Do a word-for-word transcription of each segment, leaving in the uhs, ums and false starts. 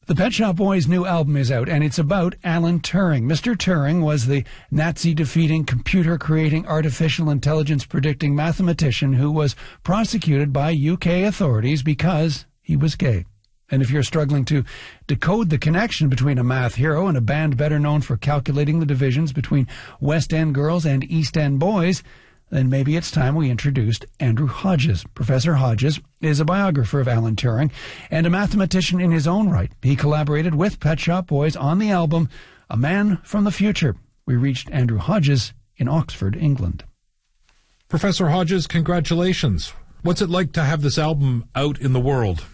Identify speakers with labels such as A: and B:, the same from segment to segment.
A: The Pet Shop Boys' new album is out, and it's about Alan Turing. Mister Turing was the Nazi-defeating, computer-creating, artificial intelligence-predicting mathematician who was prosecuted by U K authorities because he was gay. And if you're struggling to decode the connection between a math hero and a band better known for calculating the divisions between West End girls and East End boys, then maybe it's time we introduced Andrew Hodges. Professor Hodges is a biographer of Alan Turing and a mathematician in his own right. He collaborated with Pet Shop Boys on the album A Man from the Future. We reached Andrew Hodges in Oxford, England.
B: Professor Hodges, congratulations. What's it like to have this album out in the world?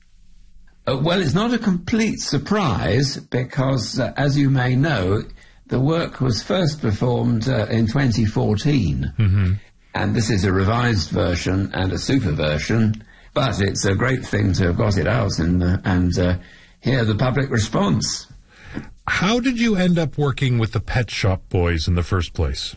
C: Uh, well, it's not a complete surprise because, uh, as you may know, the work was first performed uh, in twenty fourteen, mm-hmm. and this is a revised version and a super version, but it's a great thing to have got it out and, uh, and uh, hear the public response.
B: How did you end up working with the Pet Shop Boys in the first place?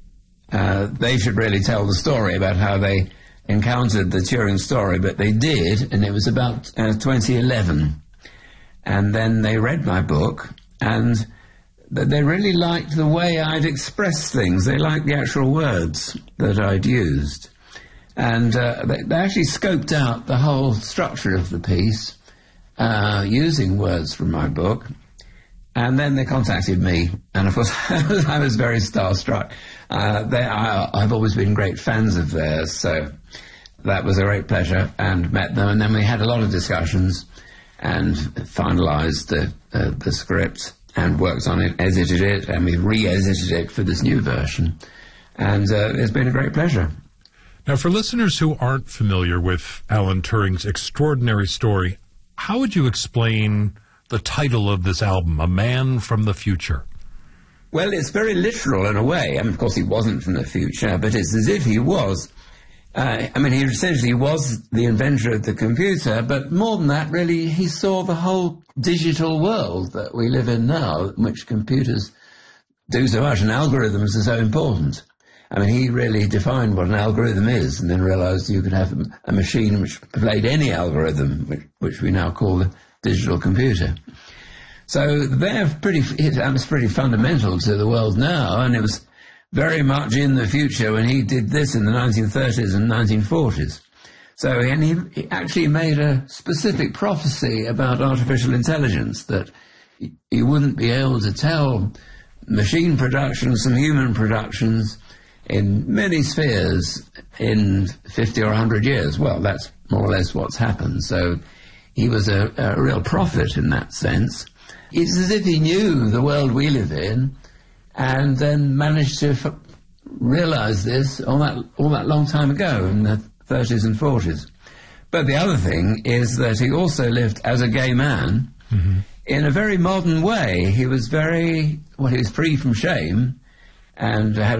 C: Uh, they should really tell the story about how they encountered the Turing story, but they did, and it was about uh, twenty eleven. And then they read my book, and they really liked the way I'd expressed things. They liked the actual words that I'd used. And uh, they, they actually scoped out the whole structure of the piece uh, using words from my book. And then they contacted me, and of course I was very starstruck. Uh, they, I, I've always been great fans of theirs, so that was a great pleasure, and met them. And then we had a lot of discussions and finalised the, uh, the script and worked on it, edited it, and we re-edited it for this new version. And uh, it's been a great pleasure.
B: Now, for listeners who aren't familiar with Alan Turing's extraordinary story, how would you explain the title of this album, A Man from the Future?
C: Well, it's very literal in a way. I mean, of course, he wasn't from the future, but it's as if he was. Uh, I mean, he essentially was the inventor of the computer, but more than that, really, he saw the whole digital world that we live in now, in which computers do so much, and algorithms are so important. I mean, he really defined what an algorithm is, and then realized you could have a, a machine which played any algorithm, which, which we now call the digital computer. So they're pretty, that was pretty fundamental to the world now, and it was very much in the future when he did this in the nineteen thirties and nineteen forties. So, and he, he actually made a specific prophecy about artificial intelligence, that you wouldn't be able to tell machine productions from human productions in many spheres in fifty or one hundred years. Well, that's more or less what's happened. So he was a, a real prophet in that sense. It's as if he knew the world we live in, and then managed to f- realize this all that all that long time ago in the thirties and forties. But the other thing is that he also lived as a gay man, mm-hmm. in a very modern way. He was very, well, he was free from shame and had